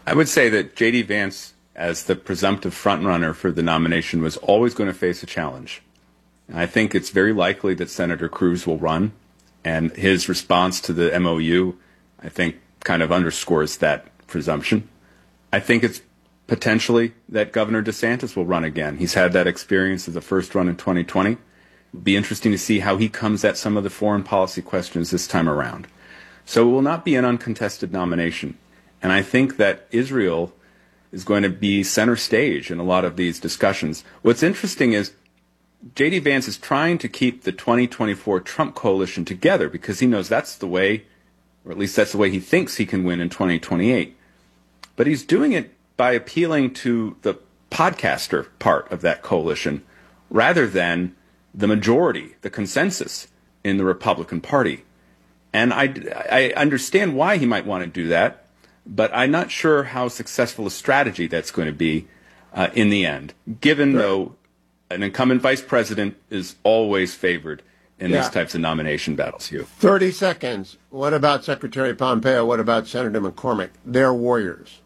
I would say that J.D. Vance, as the presumptive frontrunner for the nomination, was always going to face a challenge. And I think it's very likely that Senator Cruz will run, and his response to the MOU, I think, kind of underscores that presumption. I think it's potentially that Governor DeSantis will run again. He's had that experience of the first run in 2020. It'll be interesting to see how he comes at some of the foreign policy questions this time around. So it will not be an uncontested nomination. And I think that Israel is going to be center stage in a lot of these discussions. What's interesting is J.D. Vance is trying to keep the 2024 Trump coalition together because he knows that's the way, or at least that's the way he thinks he can win in 2028. But he's doing it by appealing to the podcaster part of that coalition rather than the majority, the consensus in the Republican Party. And I understand why he might want to do that, but I'm not sure how successful a strategy that's going to be in the end, given, though, an incumbent vice president is always favored in these types of nomination battles, Hugh. 30 seconds. What about Secretary Pompeo? What about Senator McCormick? They're warriors.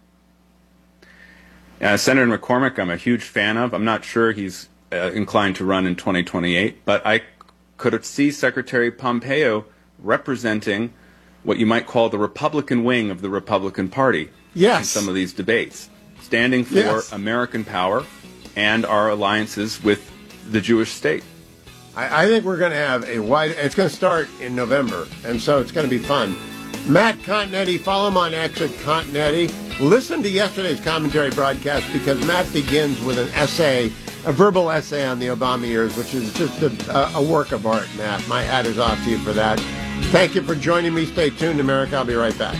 Senator McCormick, I'm a huge fan of. I'm not sure he's inclined to run in 2028, but I could see Secretary Pompeo representing what you might call the Republican wing of the Republican Party in some of these debates, standing for American power and our alliances with the Jewish state. I think we're going to have it's going to start in November, and so it's going to be fun. Matt Continetti, follow him on X at Continetti. Listen to yesterday's commentary broadcast because Matt begins with an essay, a verbal essay on the Obama years, which is just a work of art, Matt. My hat is off to you for that. Thank you for joining me. Stay tuned, America. I'll be right back.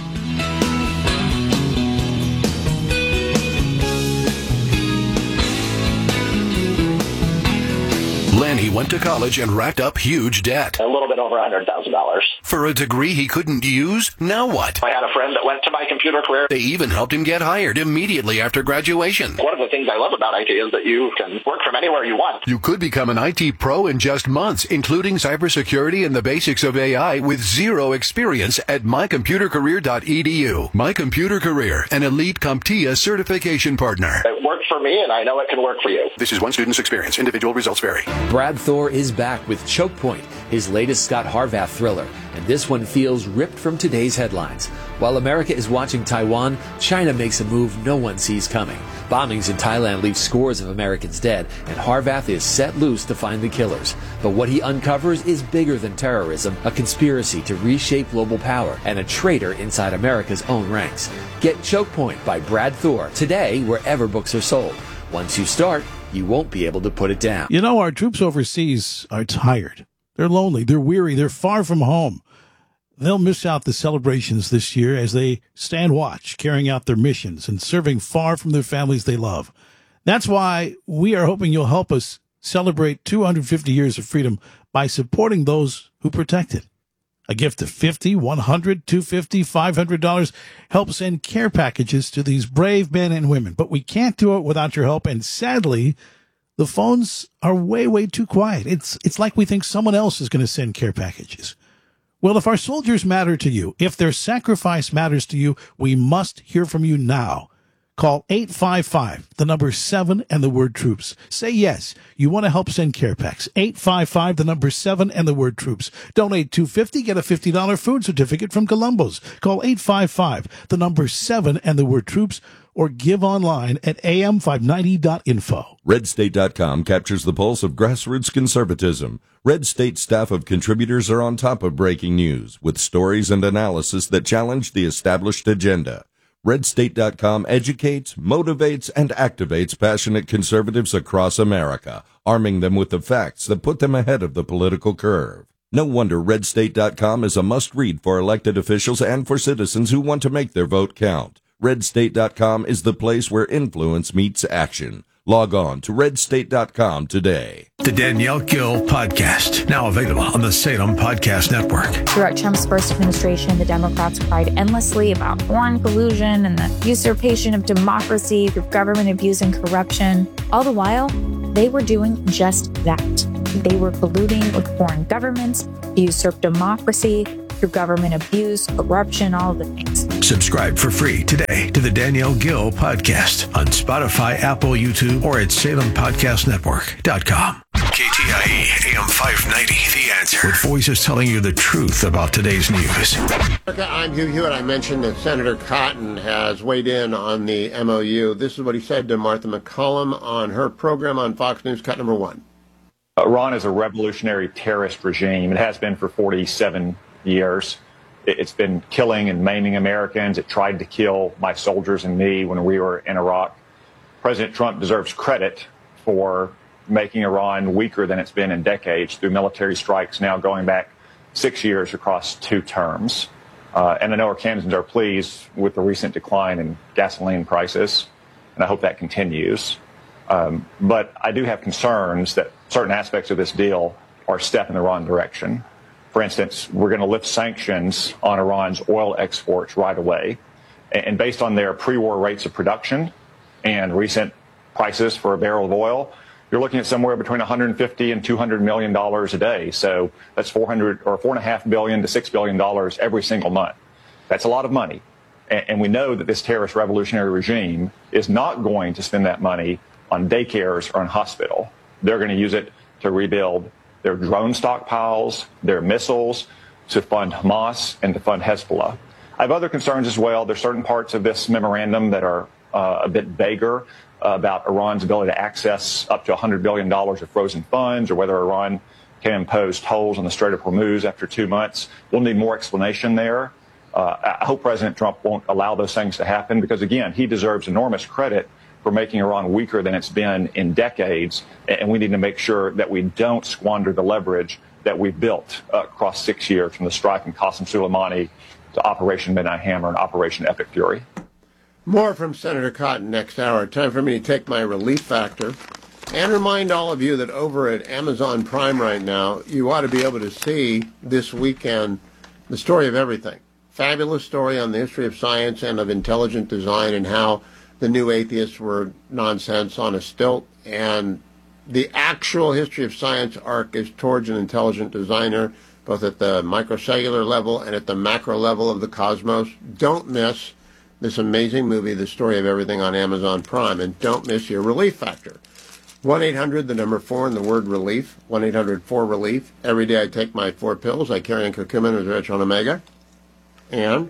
Lenny went to college and racked up huge debt. A little bit over $100,000. For a degree he couldn't use? Now what? I had a friend that went to My Computer Career. They even helped him get hired immediately after graduation. One of the things I love about IT is that you can work from anywhere you want. You could become an IT pro in just months, including cybersecurity and the basics of AI with zero experience at mycomputercareer.edu. My Computer Career, an elite CompTIA certification partner. It worked for me, and I know it can work for you. This is one student's experience. Individual results vary. Brad Thor is back with Choke Point, his latest Scott Harvath thriller, and this one feels ripped from today's headlines. While America is watching Taiwan, China makes a move no one sees coming. Bombings in Thailand leave scores of Americans dead, and Harvath is set loose to find the killers. But what he uncovers is bigger than terrorism, a conspiracy to reshape global power, and a traitor inside America's own ranks. Get Choke Point by Brad Thor today wherever books are sold. Once you start, you won't be able to put it down. You know, our troops overseas are tired. They're lonely. They're weary. They're far from home. They'll miss out the celebrations this year as they stand watch, carrying out their missions and serving far from their families they love. That's why we are hoping you'll help us celebrate 250 years of freedom by supporting those who protect it. A gift of $50, $100, $250, $500 helps send care packages to these brave men and women. But we can't do it without your help. And sadly, the phones are way, way too quiet. It's like we think someone else is going to send care packages. Well, if our soldiers matter to you, if their sacrifice matters to you, we must hear from you now. Call 855, the number 7 and the word troops. Say yes, you want to help send care packs. 855, the number 7 and the word troops. Donate $250, get a $50 food certificate from Columbo's. Call 855, the number 7 and the word troops, or give online at am590.info. RedState.com captures the pulse of grassroots conservatism. Red State staff of contributors are on top of breaking news with stories and analysis that challenge the established agenda. RedState.com educates, motivates, and activates passionate conservatives across America, arming them with the facts that put them ahead of the political curve. No wonder RedState.com is a must-read for elected officials and for citizens who want to make their vote count. RedState.com is the place where influence meets action. Log on to RedState.com today. The Danielle Gill Podcast, now available on the Salem Podcast Network. Throughout Trump's first administration, the Democrats cried endlessly about foreign collusion and the usurpation of democracy through government abuse and corruption. All the while, they were doing just that. They were colluding with foreign governments to usurp democracy through government abuse, corruption, all of the things. Subscribe for free today to the Danielle Gill Podcast on Spotify, Apple, YouTube, or at SalemPodcastNetwork.com. KTIE AM 590, The Answer. With voices telling you the truth about today's news. I'm Hugh Hewitt. I mentioned that Senator Cotton has weighed in on the MOU. This is what he said to Martha McCallum on her program on Fox News, cut number 1. Iran is a revolutionary terrorist regime. It has been for 47 years. It's been killing and maiming Americans. It tried to kill my soldiers and me when we were in Iraq. President Trump deserves credit for making Iran weaker than it's been in decades through military strikes now going back 6 years across 2 terms. And I know Arkansans are pleased with the recent decline in gasoline prices, and I hope that continues. But I do have concerns that certain aspects of this deal are a step in the wrong direction. For instance, we're going to lift sanctions on Iran's oil exports right away. And based on their pre-war rates of production and recent prices for a barrel of oil, you're looking at somewhere between $150 and $200 million a day. So that's $4.5 billion to $6 billion every single month. That's a lot of money. And we know that this terrorist revolutionary regime is not going to spend that money on daycares or on hospital. They're going to use it to rebuild their drone stockpiles, their missiles, to fund Hamas and to fund Hezbollah. I have other concerns as well. There's certain parts of this memorandum that are a bit vaguer about Iran's ability to access up to $100 billion of frozen funds, or whether Iran can impose tolls on the Strait of Hormuz after 2 months. We'll need more explanation there. I hope President Trump won't allow those things to happen because, again, he deserves enormous credit for making Iran weaker than it's been in decades, and we need to make sure that we don't squander the leverage that we've built across 6 years, from the strike in Qasem Soleimani to Operation Midnight Hammer and Operation Epic Fury. More from Senator Cotton next hour. Time for me to take my relief factor and remind all of you that over at Amazon Prime right now, you ought to be able to see this weekend The Story of Everything. Fabulous story on the history of science and of intelligent design and how the new atheists were nonsense on a stilt. And the actual history of science arc is towards an intelligent designer, both at the microcellular level and at the macro level of the cosmos. Don't miss this amazing movie, The Story of Everything, on Amazon Prime. And don't miss your relief factor. 1-800, the number 4, and the word relief. 1-800-4-RELIEF. Every day I take my 4 pills. I carry in curcumin, resveratrol, omega. And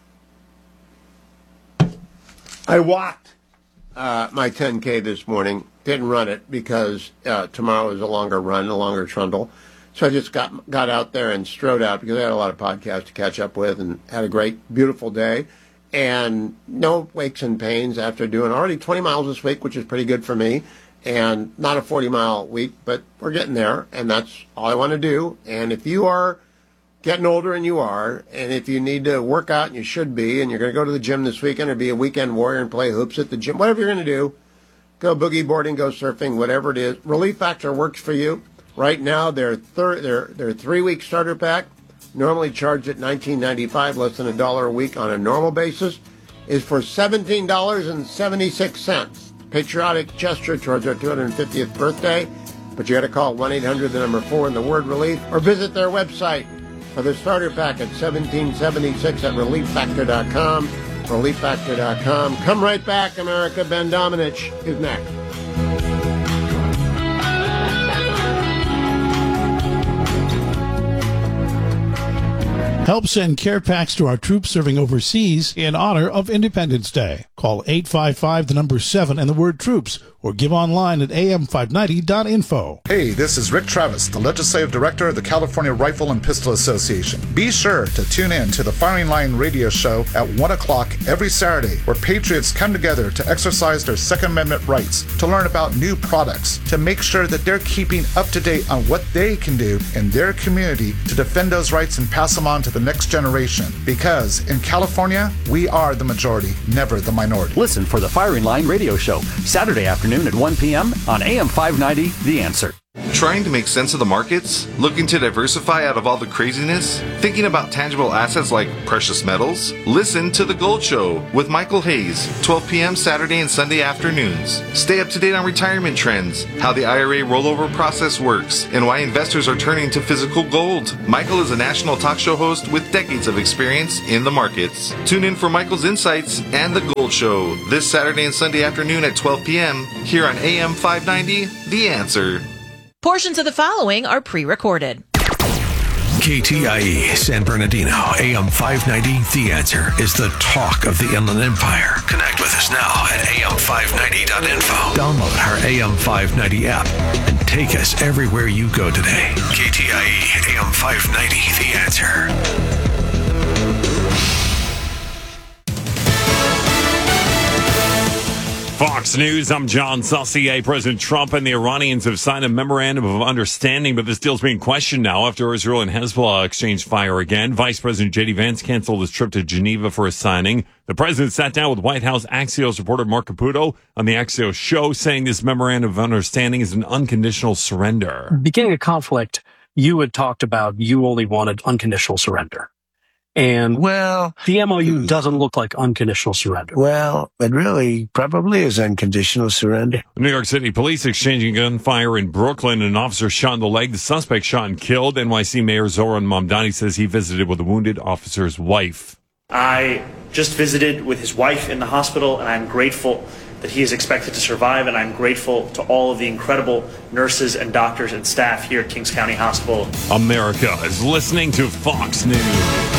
I walked my 10K this morning. Didn't run it because tomorrow is a longer run, a longer trundle. So I just got out there and strode out because I had a lot of podcasts to catch up with and had a great, beautiful day. And no aches and pains after doing already 20 miles this week, which is pretty good for me. And not a 40-mile week, but we're getting there. And that's all I want to do. And if you are getting older, and you are, and if you need to work out, and you should be, and you're going to go to the gym this weekend or be a weekend warrior and play hoops at the gym, whatever you're going to do, go boogie boarding, go surfing, whatever it is. Relief Factor works for you. Right now, their 3-week starter pack, normally charged at $19.95, less than $1 a week on a normal basis, is for $17.76. Patriotic gesture towards our 250th birthday, but you got to call 1-800, the number 4, and the word relief, or visit their website for the starter pack at $17.76 at relieffactor.com. Relieffactor.com. Come right back, America. Ben Domenech is next. Help send care packs to our troops serving overseas in honor of Independence Day. Call 855 the number 7 and the word troops, or give online at am590.info. Hey, this is Rick Travis, the Legislative Director of the California Rifle and Pistol Association. Be sure to tune in to the Firing Line radio show at 1 o'clock every Saturday, where patriots come together to exercise their Second Amendment rights, to learn about new products, to make sure that they're keeping up to date on what they can do in their community to defend those rights and pass them on to the next generation. Because in California, we are the majority, never the minority. Listen for the Firing Line radio show, Saturday afternoon at 1 p.m. on AM 590, The Answer. Trying to make sense of the markets? Looking to diversify out of all the craziness? Thinking about tangible assets like precious metals? Listen to The Gold Show with Michael Hayes, 12 p.m. Saturday and Sunday afternoons. Stay up to date on retirement trends, how the IRA rollover process works, and why investors are turning to physical gold. Michael is a national talk show host with decades of experience in the markets. Tune in for Michael's insights and The Gold Show this Saturday and Sunday afternoon at 12 p.m. here on AM 590, The Answer. Portions of the following are pre-recorded. KTIE San Bernardino, AM 590, The Answer is the talk of the Inland Empire. Connect with us now at am590.info. Download our AM 590 app and take us everywhere you go today. KTIE AM 590, The Answer. Fox News, I'm John Saucier. President Trump and the Iranians have signed a memorandum of understanding, but this deal's being questioned now after Israel and Hezbollah exchanged fire again. Vice President J.D. Vance canceled his trip to Geneva for a signing. The president sat down with White House Axios reporter Mark Caputo on the Axios show, saying this memorandum of understanding is an unconditional surrender. Beginning a conflict, you had talked about you only wanted unconditional surrender. And, well, the MOU doesn't look like unconditional surrender. Well, it really probably is unconditional surrender. New York City police exchanging gunfire in Brooklyn. An officer shot in the leg. The suspect shot and killed. NYC Mayor Zoran Mamdani says he visited with the wounded officer's wife. I just visited with his wife in the hospital, and I'm grateful that he is expected to survive, and I'm grateful to all of the incredible nurses and doctors and staff here at Kings County Hospital. America is listening to Fox News.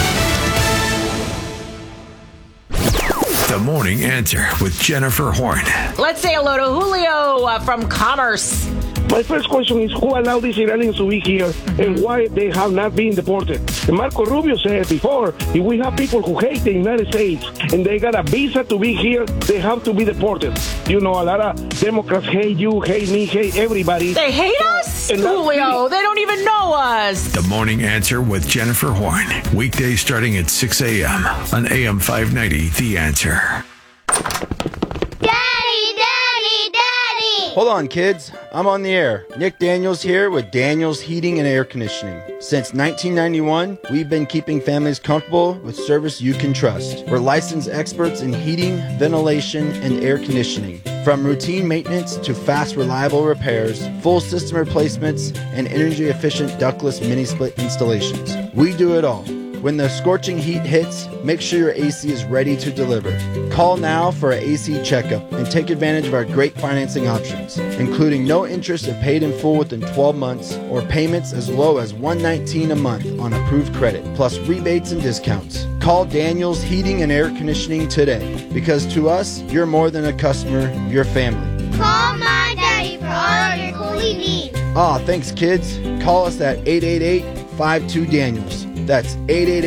The Morning Answer with Jennifer Horn. Let's say hello to Julio from Commerce. My first question is who allowed these Iranians to be here and why they have not been deported. And Marco Rubio said before, if we have people who hate the United States and they got a visa to be here, they have to be deported. You know, a lot of Democrats hate you, hate me, hate everybody. They hate us? Julio, they don't even know us. The Morning Answer with Jennifer Horn. Weekdays starting at 6 a.m. on AM 590, The Answer. Hold on, kids. I'm on the air. Nick Daniels here with Daniels Heating and Air Conditioning. Since 1991, we've been keeping families comfortable with service you can trust. We're licensed experts in heating, ventilation, and air conditioning. From routine maintenance to fast, reliable repairs, full system replacements, and energy-efficient ductless mini-split installations. We do it all. When the scorching heat hits, make sure your AC is ready to deliver. Call now for an AC checkup and take advantage of our great financing options, including no interest if paid in full within 12 months or payments as low as $119 a month on approved credit, plus rebates and discounts. Call Daniels Heating and Air Conditioning today, because to us, you're more than a customer, you're family. Call my daddy for all of your cooling needs. Ah, thanks, kids. Call us at 888-52-DANIELS. That's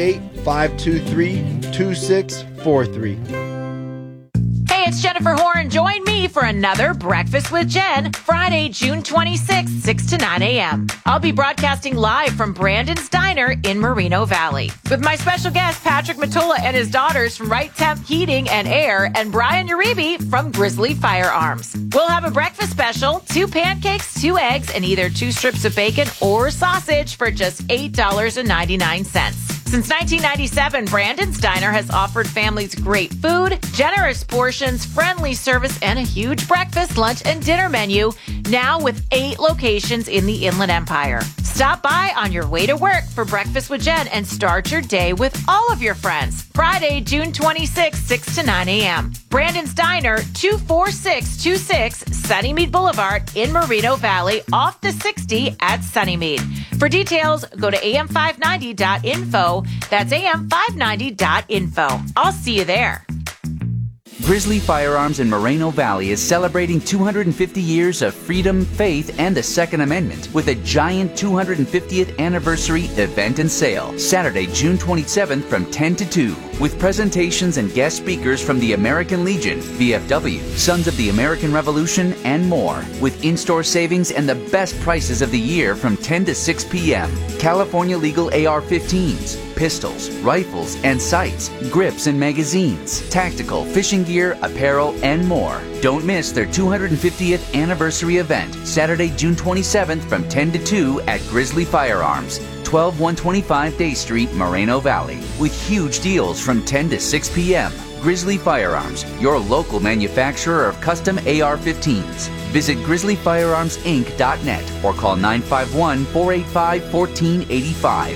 888-523-2643. Hey, it's Jennifer Horn. Join me for another Breakfast with Jen, Friday, June 26th, 6 to 9 a.m. I'll be broadcasting live from Brandon's Diner in Moreno Valley with my special guest, Patrick Matula and his daughters from Right Temp Heating and Air, and Brian Uribe from Grizzly Firearms. We'll have a breakfast special, 2 pancakes, 2 eggs, and either 2 strips of bacon or sausage for just $8.99. Since 1997, Brandon's Diner has offered families great food, generous portions, friendly service, and a huge breakfast, lunch, and dinner menu, now with 8 locations in the Inland Empire. Stop by on your way to work for Breakfast with Jen and start your day with all of your friends. Friday, June 26th, 6 to 9 a.m. Brandon's Diner, 24626 Sunnymead Boulevard in Moreno Valley, off the 60 at Sunnymead. For details, go to am590.info. That's am590.info. I'll see you there. Grizzly Firearms in Moreno Valley is celebrating 250 years of freedom, faith, and the Second Amendment with a giant 250th anniversary event and sale, Saturday, June 27th from 10 to 2, with presentations and guest speakers from the American Legion, VFW, Sons of the American Revolution, and more, with in-store savings and the best prices of the year from 10 to 6 p.m. California Legal AR-15s, pistols, rifles, and sights, grips and magazines, tactical, fishing gear, apparel, and more. Don't miss their 250th anniversary event, Saturday, June 27th from 10 to 2 at Grizzly Firearms, 12125 Day Street, Moreno Valley, with huge deals from 10 to 6 p.m. Grizzly Firearms, your local manufacturer of custom AR-15s. Visit grizzlyfirearmsinc.net or call 951-485-1485.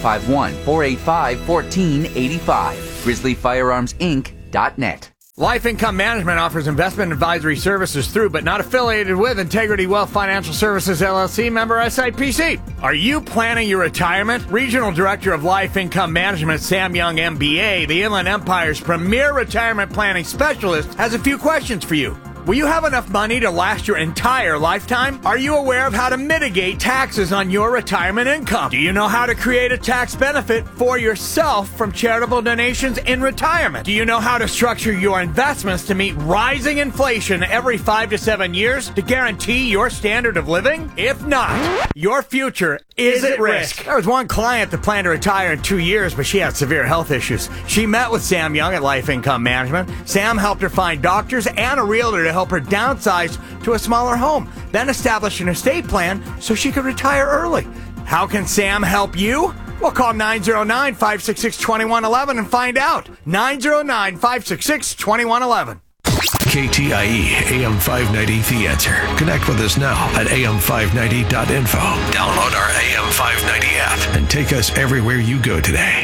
951-485-1485. grizzlyfirearmsinc.net. Life Income Management offers investment advisory services through but not affiliated with Integrity Wealth Financial Services, LLC, member SIPC. Are you planning your retirement? Regional Director of Life Income Management, Sam Young, MBA, the Inland Empire's premier retirement planning specialist, has a few questions for you. Will you have enough money to last your entire lifetime? Are you aware of how to mitigate taxes on your retirement income? Do you know how to create a tax benefit for yourself from charitable donations in retirement? Do you know how to structure your investments to meet rising inflation every 5 to 7 years to guarantee your standard of living? If not, your future is at risk. There was one client that planned to retire in 2 years, but she had severe health issues. She met with Sam Young at Life Income Management. Sam helped her find doctors and a realtor to help her downsize to a smaller home, then establish an estate plan so she could retire early. How can Sam help you? Well, call 909-566-2111 and find out. 909-566-2111. KTIE AM 590 The Answer. Connect with us now at am590.info. Download our AM 590 app and take us everywhere you go today.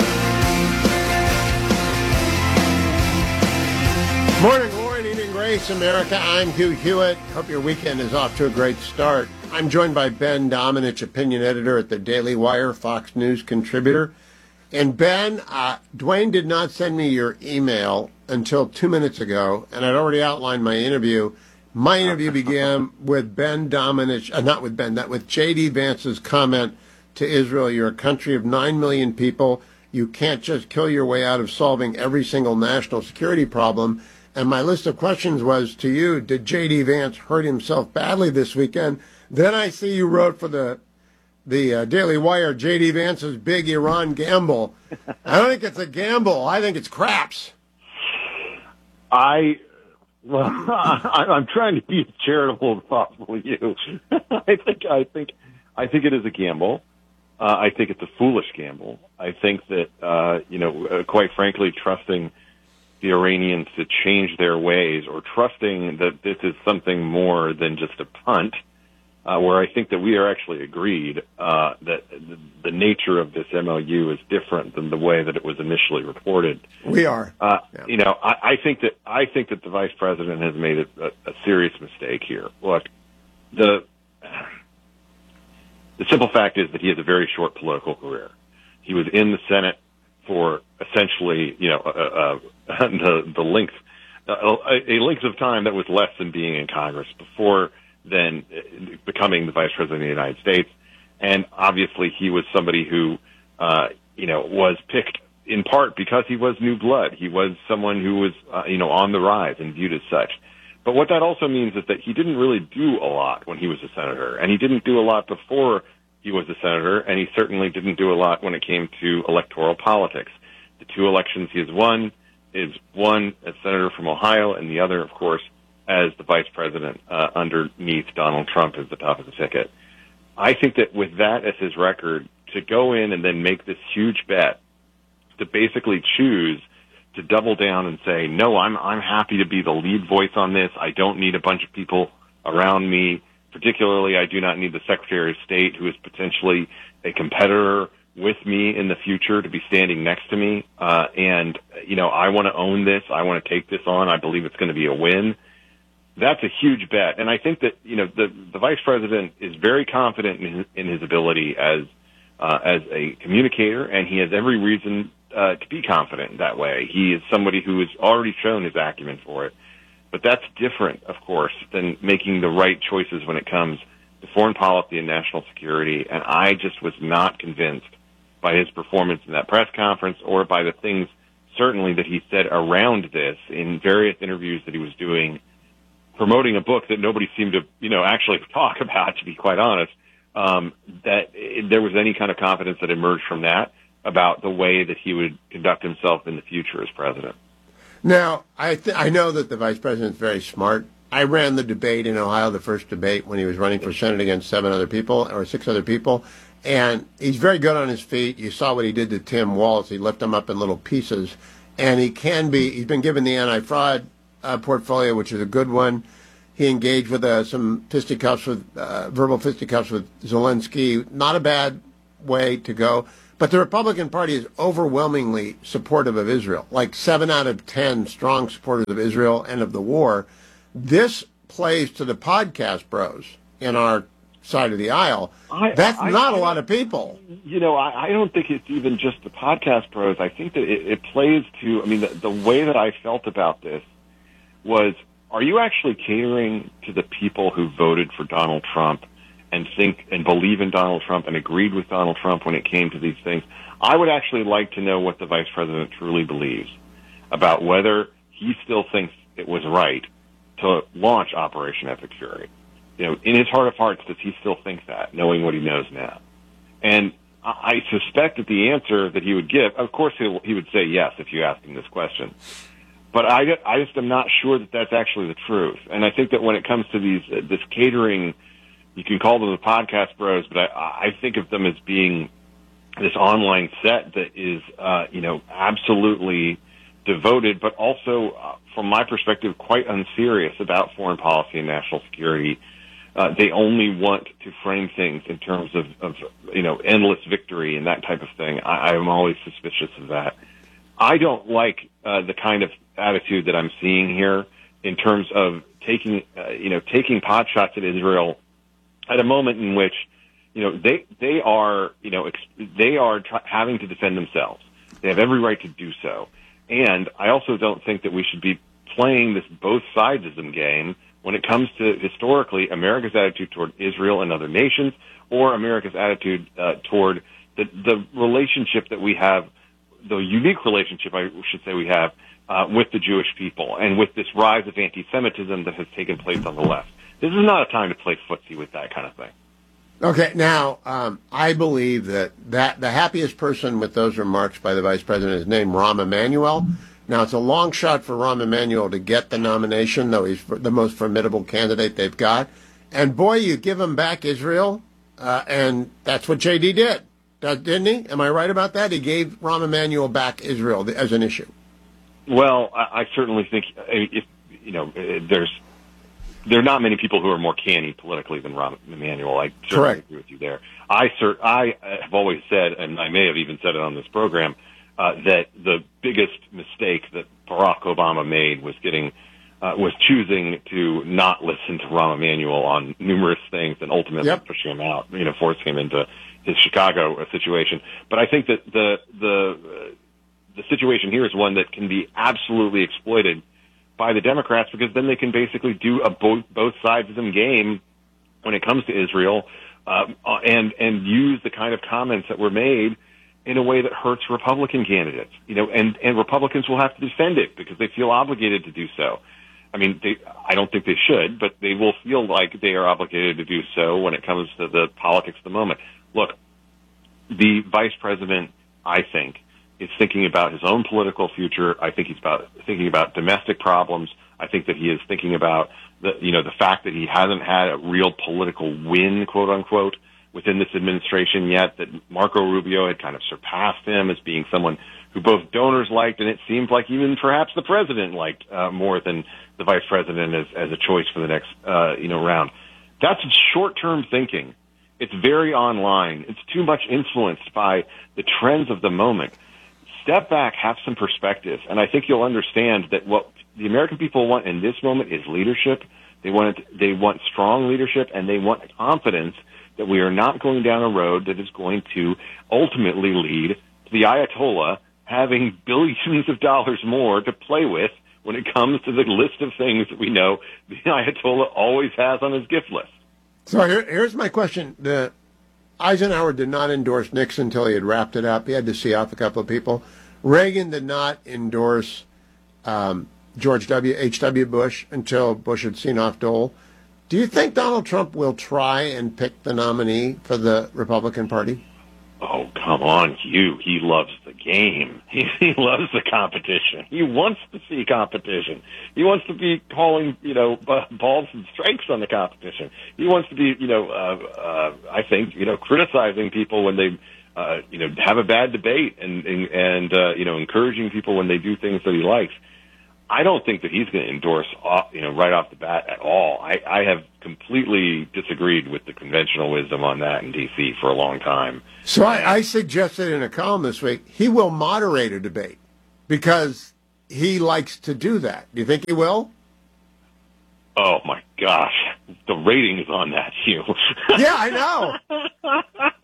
Morning, Lauren, eating grace, America. I'm Hugh Hewitt. Hope your weekend is off to a great start. I'm joined by Ben Domenech, opinion editor at the Daily Wire, Fox News contributor. And Ben, Dwayne did not send me your email until 2 minutes ago, and I'd already outlined my interview. My interview began with Ben Domenech, with J.D. Vance's comment to Israel, you're a country of 9 million people. You can't just kill your way out of solving every single national security problem. And my list of questions was to you, did J.D. Vance hurt himself badly this weekend? Then I see you wrote for the Daily Wire, J.D. Vance's big Iran gamble. I don't think it's a gamble. I think it's craps. I'm trying to be as charitable as possible. You, I think it is a gamble. I think it's a foolish gamble. I think that quite frankly, trusting the Iranians to change their ways, or trusting that this is something more than just a punt, where I think that we are actually agreed that the nature of this MOU is different than the way that it was initially reported. We are. I think that the vice president has made a serious mistake here. Look, the simple fact is that he has a very short political career. He was in the Senate for essentially, the length, a length of time that was less than being in Congress before then becoming the vice president of the United States. And obviously he was somebody who, was picked in part because he was new blood. He was someone who was, on the rise and viewed as such. But what that also means is that he didn't really do a lot when he was a senator, and he didn't do a lot before he was a senator, and he certainly didn't do a lot when it came to electoral politics. The two elections he has won is one as senator from Ohio, and the other, of course, as the vice president underneath Donald Trump as the top of the ticket. I think that with that as his record, to go in and then make this huge bet, to basically choose to double down and say, no, I'm happy to be the lead voice on this. I don't need a bunch of people around me. Particularly, I do not need the Secretary of State, who is potentially a competitor with me in the future, to be standing next to me. I want to own this. I want to take this on. I believe it's going to be a win. That's a huge bet. And I think that, the vice president is very confident in his ability as a communicator, and he has every reason to be confident that way. He is somebody who has already shown his acumen for it. But that's different, of course, than making the right choices when it comes to foreign policy and national security. And I just was not convinced by his performance in that press conference, or by the things certainly that he said around this in various interviews that he was doing, promoting a book that nobody seemed to, actually talk about, to be quite honest, that there was any kind of confidence that emerged from that. about the way that he would conduct himself in the future as president. Now, I know that the vice president's very smart. I ran the debate in Ohio, the first debate, when he was running for Senate against 6 other people. And he's very good on his feet. You saw what he did to Tim Walz. He lifted him up in little pieces. And he's been given the anti-fraud portfolio, which is a good one. He engaged with some verbal fisticuffs with Zelensky. Not a bad way to go. But the Republican Party is overwhelmingly supportive of Israel, like 7 out of 10 strong supporters of Israel and of the war. This plays to the podcast bros in our side of the aisle. That's not a lot of people. I don't think it's even just the podcast bros. I think that it plays to, the way that I felt about this was, are you actually catering to the people who voted for Donald Trump and think and believe in Donald Trump and agreed with Donald Trump when it came to these things? I would actually like to know what the vice president truly believes about whether he still thinks it was right to launch Operation Epic Fury. In his heart of hearts, does he still think that, knowing what he knows now? And I suspect that the answer that he would give, of course he would say yes if you asked him this question. But I just am not sure that that's actually the truth. And I think that when it comes to this catering, you can call them the podcast bros, but I think of them as being this online set that is, absolutely devoted, but also, from my perspective, quite unserious about foreign policy and national security. They only want to frame things in terms of endless victory and that type of thing. I'm always suspicious of that. I don't like the kind of attitude that I'm seeing here in terms of taking pot shots at Israel at a moment in which they are having to defend themselves. They have every right to do so. And I also don't think that we should be playing this both sidesism game when it comes to, historically, America's attitude toward Israel and other nations, or America's attitude toward the relationship that we have, the unique relationship, I should say, we have with the Jewish people, and with this rise of anti-Semitism that has taken place on the left. This is not a time to play footsie with that kind of thing. Okay, now, I believe that the happiest person with those remarks by the vice president is named Rahm Emanuel. Now, it's a long shot for Rahm Emanuel to get the nomination, though he's the most formidable candidate they've got. And, boy, you give him back Israel, and that's what J.D. did, didn't he? Am I right about that? He gave Rahm Emanuel back Israel as an issue. Well, I certainly think there are not many people who are more canny politically than Rahm Emanuel. I certainly agree with you there. I have always said, and I may have even said it on this program, that the biggest mistake that Barack Obama made was choosing to not listen to Rahm Emanuel on numerous things and ultimately pushing him out, forcing him into his Chicago situation. But I think that the situation here is one that can be absolutely exploited by the Democrats, because then they can basically do a both sides of them game when it comes to Israel, and use the kind of comments that were made in a way that hurts Republican candidates. And Republicans will have to defend it because they feel obligated to do so. I don't think they should, but they will feel like they are obligated to do so when it comes to the politics of the moment. Look, the vice president, I think, is thinking about his own political future. I think he's thinking about domestic problems. I think that he is thinking about the fact that he hasn't had a real political win, quote unquote, within this administration yet, that Marco Rubio had kind of surpassed him as being someone who both donors liked, and it seems like even perhaps the president liked more than the vice president as a choice for the next round. That's short-term thinking. It's very online. It's too much influenced by the trends of the moment. Step back, have some perspective, and I think you'll understand that what the American people want in this moment is leadership. They want strong leadership, and they want confidence that we are not going down a road that is going to ultimately lead to the Ayatollah having billions of dollars more to play with when it comes to the list of things that we know the Ayatollah always has on his gift list. So here's my question. Eisenhower did not endorse Nixon until he had wrapped it up. He had to see off a couple of people. Reagan did not endorse George H.W. Bush until Bush had seen off Dole. Do you think Donald Trump will try and pick the nominee for the Republican Party? Oh, come on, Hugh. He loves the game. He loves the competition. He wants to see competition. He wants to be calling, balls and strikes on the competition. He wants to be, I think, criticizing people when they, have a bad debate and encouraging people when they do things that he likes. I don't think that he's going to endorse, right off the bat at all. I have completely disagreed with the conventional wisdom on that in D.C. for a long time. So I suggested in a column this week, he will moderate a debate because he likes to do that. Do you think he will? Oh, my gosh. The ratings on that, Hugh. Yeah, I know.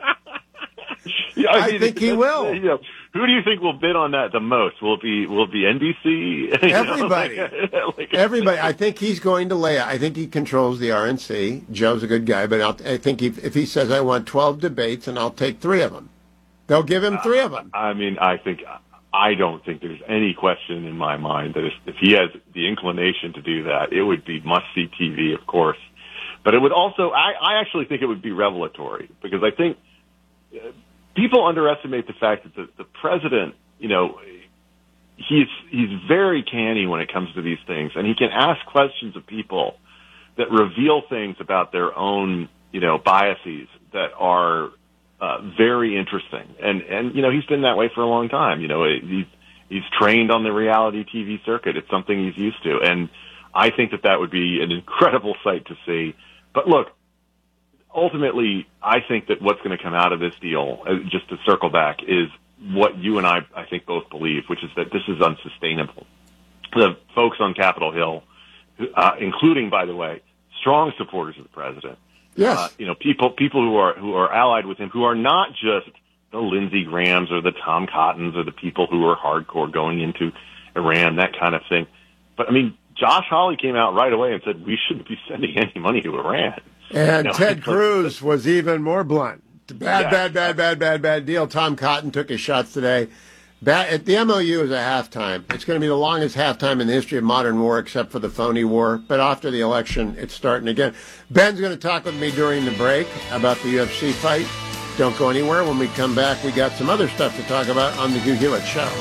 I think he will. Who do you think will bid on that the most? Will it be NBC? Everybody. Everybody. I think he's going to lay out. I think he controls the RNC. Joe's a good guy, but I think if he says, I want 12 debates and I'll take 3 of them, they'll give him 3 of them. I don't think there's any question in my mind that if he has the inclination to do that, it would be must-see TV, of course. But it would also, I actually think it would be revelatory because I think people underestimate the fact that the president, he's very canny when it comes to these things, and he can ask questions of people that reveal things about their own, biases that are very interesting. And he's been that way for a long time. He's trained on the reality TV circuit. It's something he's used to, and I think that would be an incredible sight to see. But look, ultimately, I think that what's going to come out of this deal, just to circle back, is what you and I think both believe, which is that this is unsustainable. The folks on Capitol Hill, including, by the way, strong supporters of the president, yes, people who are allied with him, who are not just the Lindsey Grahams or the Tom Cottons or the people who are hardcore going into Iran, that kind of thing. But Josh Hawley came out right away and said we shouldn't be sending any money to Iran. And Ted Cruz was even more blunt. Bad deal. Tom Cotton took his shots today. The MOU is a halftime. It's going to be the longest halftime in the history of modern war, except for the phony war. But after the election, it's starting again. Ben's going to talk with me during the break about the UFC fight. Don't go anywhere. When we come back, we got some other stuff to talk about on the Hugh Hewitt Show.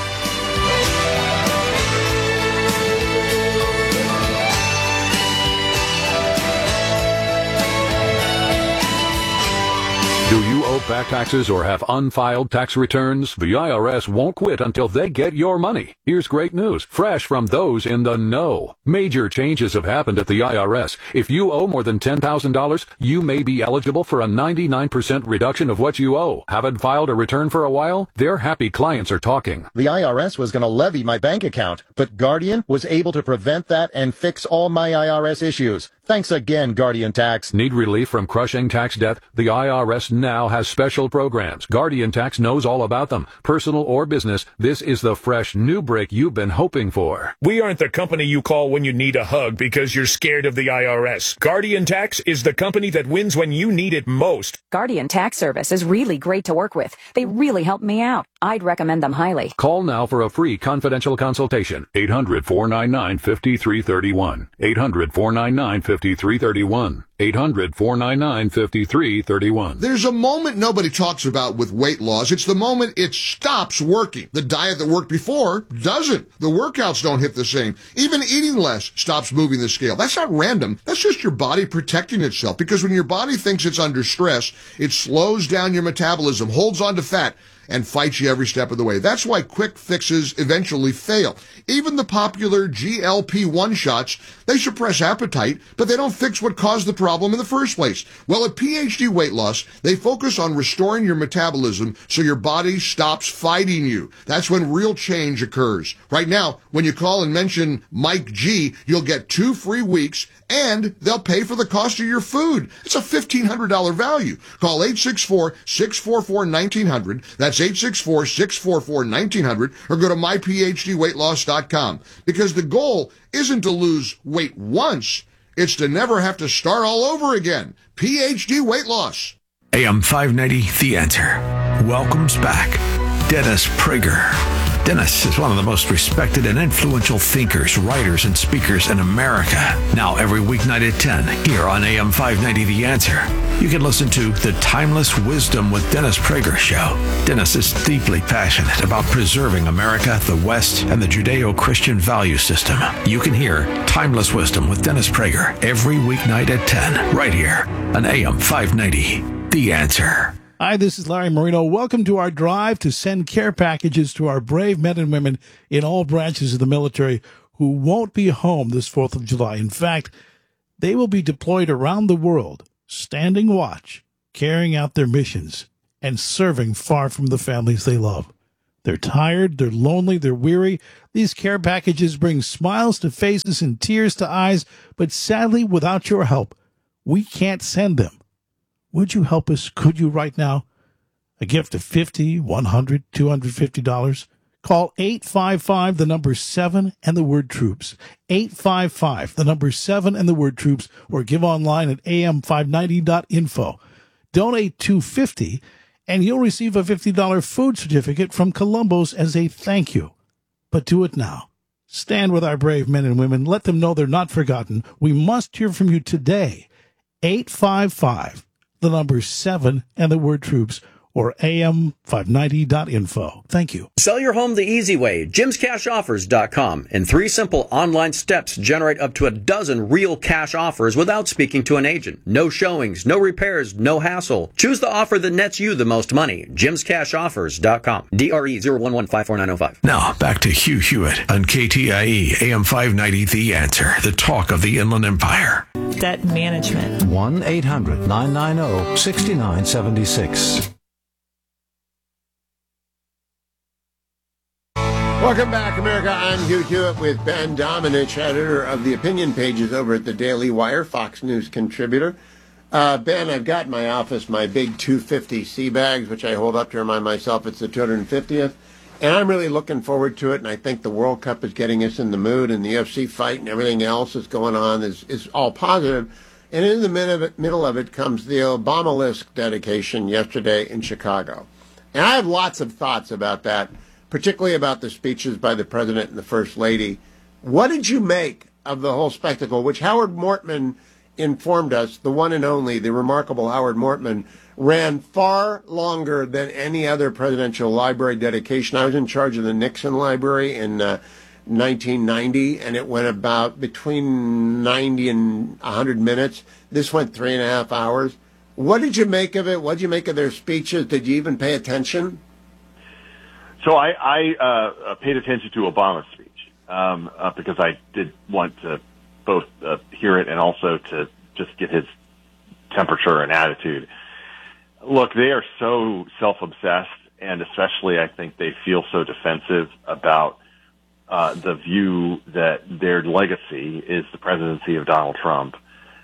Do you owe back taxes or have unfiled tax returns? The IRS won't quit until they get your money. Here's great news, fresh from those in the know. Major changes have happened at the IRS. If you owe more than $10,000, you may be eligible for a 99% reduction of what you owe. Haven't filed a return for a while? Their happy clients are talking. The IRS was going to levy my bank account, but Guardian was able to prevent that and fix all my IRS issues. Thanks again, Guardian Tax. Need relief from crushing tax debt? The IRS now has special programs. Guardian Tax knows all about them. Personal or business, this is the fresh new break you've been hoping for. We aren't the company you call when you need a hug because you're scared of the IRS. Guardian Tax is the company that wins when you need it most. Guardian Tax Service is really great to work with. They really helped me out. I'd recommend them highly. Call now for a free confidential consultation. 800-499-5331. 800-499-5331. 800-499-5331. There's a moment nobody talks about with weight loss. It's the moment it stops working. The diet that worked before doesn't. The workouts don't hit the same. Even eating less stops moving the scale. That's not random. That's just your body protecting itself, because when your body thinks it's under stress, it slows down your metabolism, holds on to fat, and fights you every step of the way. That's why quick fixes eventually fail. Even the popular GLP-1 shots, they suppress appetite, but they don't fix what caused the problem in the first place. Well, at PhD Weight Loss, they focus on restoring your metabolism so your body stops fighting you. That's when real change occurs. Right now, when you call and mention Mike G, you'll get 2 free weeks, and they'll pay for the cost of your food. It's a $1,500 value. Call 864-644-1900. That's 864-644-1900, or go to myphdweightloss.com. Because the goal isn't to lose weight once, it's to never have to start all over again. PhD Weight Loss. AM 590, The Answer. Welcomes back Dennis Prager. Dennis is one of the most respected and influential thinkers, writers, and speakers in America. Now, every weeknight at 10, here on AM 590 The Answer, you can listen to The Timeless Wisdom with Dennis Prager Show. Dennis is deeply passionate about preserving America, the West, and the Judeo-Christian value system. You can hear Timeless Wisdom with Dennis Prager every weeknight at 10, right here on AM 590 The Answer. Hi, this is Larry Marino. Welcome to our drive to send care packages to our brave men and women in all branches of the military who won't be home this 4th of July. In fact, they will be deployed around the world, standing watch, carrying out their missions, and serving far from the families they love. They're tired, they're lonely, they're weary. These care packages bring smiles to faces and tears to eyes, but sadly, without your help, we can't send them. Would you help us? Could you right now? A gift of $50, $100, $250. Call 855, the number 7 and the word troops. 855, the number 7 and the word troops, or give online at am590.info. Donate $250, and you'll receive a $50 food certificate from Columbo's as a thank you. But do it now. Stand with our brave men and women. Let them know they're not forgotten. We must hear from you today. 855. The number 7 and the word troops, or am590.info. Thank you. Sell your home the easy way. JimsCashOffers.com. In 3 simple online steps, generate up to a dozen real cash offers without speaking to an agent. No showings, no repairs, no hassle. Choose the offer that nets you the most money. JimsCashOffers.com. DRE011549005. Now, back to Hugh Hewitt on KTIE AM 590 The Answer, the talk of the Inland Empire. Debt management. 1-800-990-6976. Welcome back, America. I'm Hugh Hewitt with Ben Domenech, editor of the opinion pages over at the Daily Wire, Fox News contributor. Ben, I've got in my office my big 250 sea bags, which I hold up to remind myself it's the 250th. And I'm really looking forward to it, and I think the World Cup is getting us in the mood, and the UFC fight and everything else that's going on is all positive. And in the middle of it comes the Obamalisk dedication yesterday in Chicago. And I have lots of thoughts about that, particularly about the speeches by the President and the First Lady. What did you make of the whole spectacle, which Howard Mortman informed us, the one and only, the remarkable Howard Mortman, ran far longer than any other presidential library dedication. I was in charge of the Nixon Library in 1990, and it went about between 90 and 100 minutes. This went 3.5 hours. What did you make of it? What did you make of their speeches? Did you even pay attention? So I paid attention to Obama's speech because I did want to both hear it and also to just get his temperature and attitude. Look, they are so self-obsessed, and especially I think they feel so defensive about the view that their legacy is the presidency of Donald Trump.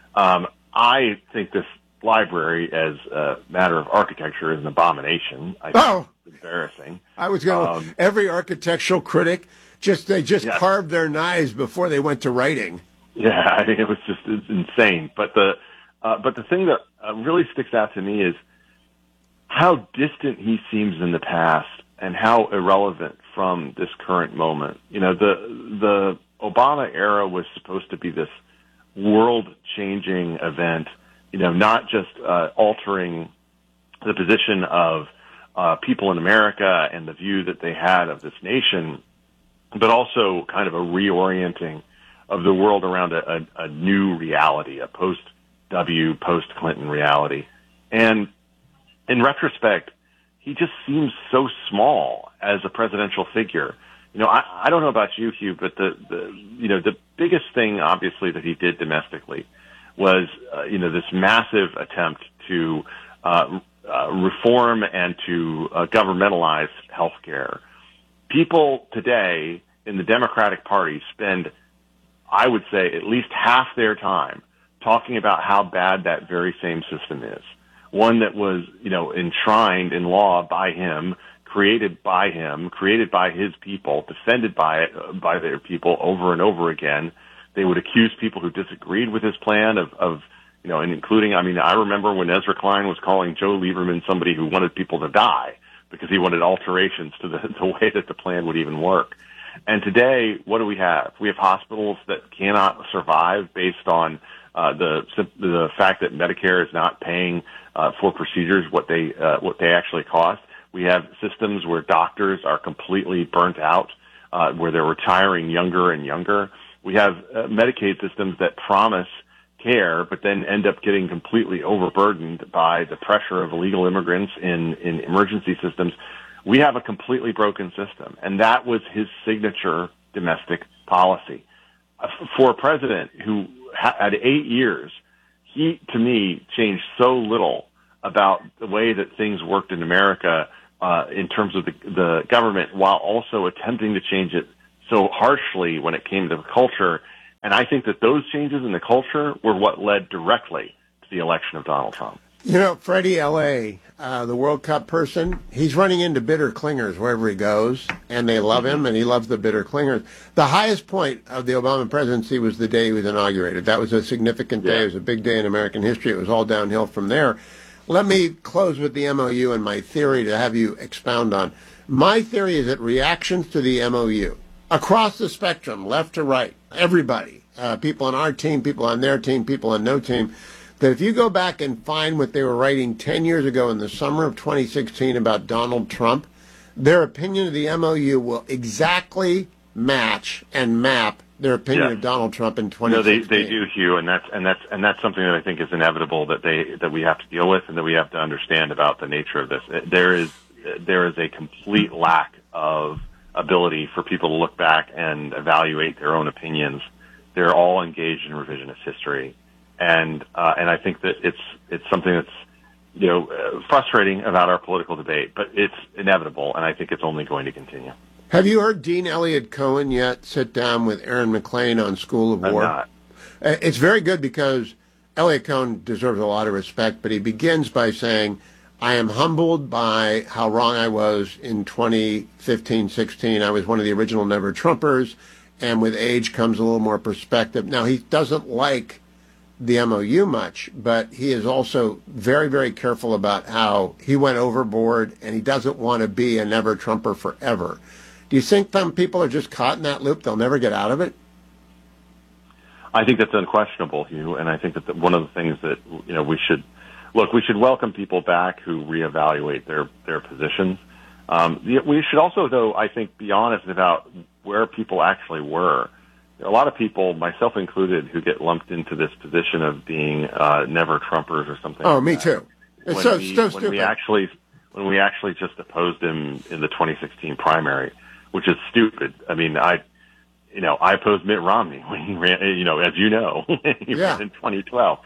I think this library, as a matter of architecture, is an abomination. I think it's embarrassing. I was going to, every architectural critic, they carved their knives before they went to writing. Yeah, I think it's insane. But the thing that really sticks out to me is how distant he seems in the past and how irrelevant from this current moment. You know, the Obama era was supposed to be this world-changing event, you know, not just altering the position of people in America and the view that they had of this nation, but also kind of a reorienting of the world around a new reality, a post-W, post-Clinton reality. And in retrospect, he just seems so small as a presidential figure. You know, I don't know about you, Hugh, but the biggest thing, obviously, that he did domestically was, this massive attempt to reform and to governmentalize healthcare. People today in the Democratic Party spend, I would say, at least half their time talking about how bad that very same system is. One that was, enshrined in law by him, created by his people, defended by their people over and over again. They would accuse people who disagreed with his plan of and including, I remember when Ezra Klein was calling Joe Lieberman somebody who wanted people to die because he wanted alterations to the way that the plan would even work. And today, what do we have? We have hospitals that cannot survive based on the fact that Medicare is not paying for procedures what they actually cost. We have systems where doctors are completely burnt out, where they're retiring younger and younger. We have Medicaid systems that promise care, but then end up getting completely overburdened by the pressure of illegal immigrants in emergency systems. We have a completely broken system, and that was his signature domestic policy. For a president who had 8 years, he, to me, changed so little about the way that things worked in America in terms of the government, while also attempting to change it so harshly when it came to the culture. And I think that those changes in the culture were what led directly to the election of Donald Trump. You know, Freddie L.A., the World Cup person, he's running into bitter clingers wherever he goes, and they love him, and he loves the bitter clingers. The highest point of the Obama presidency was the day he was inaugurated. That was a significant day. It was a big day in American history. It was all downhill from there. Let me close with the MOU and my theory to have you expound on. My theory is that reactions to the MOU, across the spectrum, left to right, everybody, people on our team, people on their team, people on no team, that if you go back and find what they were writing 10 years ago in the summer of 2016 about Donald Trump, their opinion of the MOU will exactly match and map their opinion of Donald Trump in 2016. No, they do, Hugh, and that's something that I think is inevitable that we have to deal with and that we have to understand about the nature of this. There is a complete lack of ability for people to look back and evaluate their own opinions. They're all engaged in revisionist history. And I think that it's something that's, frustrating about our political debate, but it's inevitable, and I think it's only going to continue. Have you heard Dean Elliott Cohen yet sit down with Aaron McClain on School of War? I'm not. It's very good because Elliott Cohen deserves a lot of respect, but he begins by saying, I am humbled by how wrong I was in 2015-16. I was one of the original Never Trumpers, and with age comes a little more perspective. Now, he doesn't like the MOU much, but he is also very, very careful about how he went overboard, and he doesn't want to be a Never Trumper forever. Do you think some people are just caught in that loop? They'll never get out of it? I think that's unquestionable, Hugh, and I think that one of the things that we should welcome people back who reevaluate their positions. We should also, though, I think, be honest about where people actually were. A lot of people, myself included, who get lumped into this position of being Never Trumpers or something. Oh, like me that. too. It's so stupid. When we actually just opposed him in the 2016 primary, which is stupid. I mean, I opposed Mitt Romney when he ran. As you know, he ran in 2012.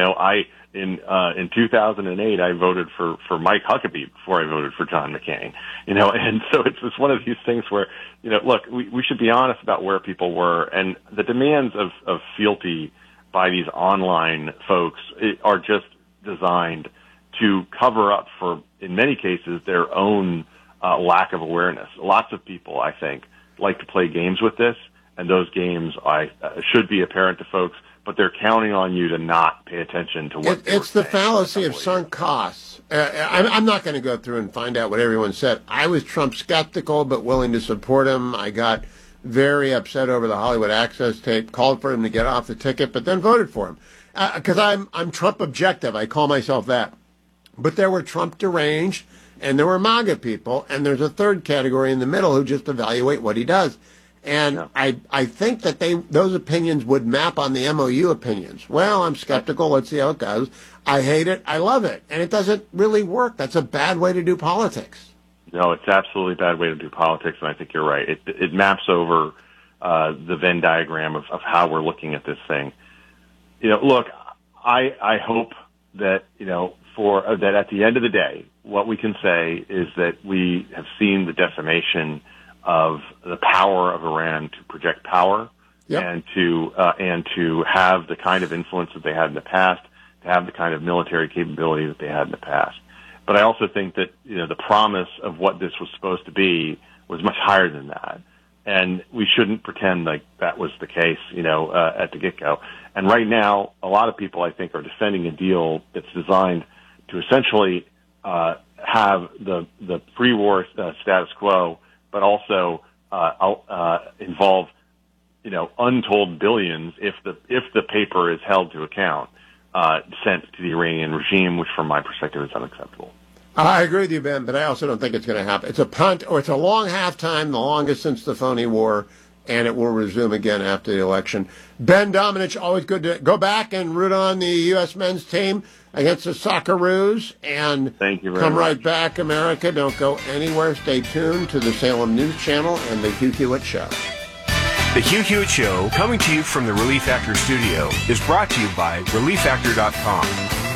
In 2008, I voted for Mike Huckabee before I voted for John McCain. And so it's just one of these things where, look, we should be honest about where people were, and the demands of fealty by these online folks are just designed to cover up for, in many cases, their own lack of awareness. Lots of people, I think, like to play games with this, and those games should be apparent to folks, but they're counting on you to not pay attention to what it's the fallacy of sunk costs. I'm not going to go through and find out what everyone said. I was Trump skeptical but willing to support him. I got very upset over the Hollywood Access tape, called for him to get off the ticket, but then voted for him. Because I'm Trump objective. I call myself that. But there were Trump deranged, and there were MAGA people, and there's a third category in the middle who just evaluate what he does. And I think that those opinions would map on the MOU opinions. Well, I'm skeptical. Let's see how it goes. I hate it. I love it. And it doesn't really work. That's a bad way to do politics. No, it's absolutely a bad way to do politics, and I think you're right. It maps over the Venn diagram of how we're looking at this thing. Look, I hope that, that at the end of the day, what we can say is that we have seen the decimation of the power of Iran to project power and to have the kind of influence that they had in the past, to have the kind of military capability that they had in the past. But I also think that, the promise of what this was supposed to be was much higher than that. And we shouldn't pretend like that was the case, at the get-go. And right now, a lot of people, I think, are defending a deal that's designed to essentially have the pre-war status quo, but also involve untold billions if the paper is held to account sent to the Iranian regime, which from my perspective is unacceptable. I agree with you, Ben, but I also don't think it's going to happen. It's a punt, or it's a long halftime, the longest since the phony war, and it will resume again after the election. Ben Domenech, always good to go back and root on the U.S. men's team against the Socceroos. And thank you very come much. right back, America. Don't go anywhere. Stay tuned to the Salem News Channel and the Hugh Hewitt Show. The Hugh Hewitt Show, coming to you from the Relief Factor studio, is brought to you by ReliefFactor.com.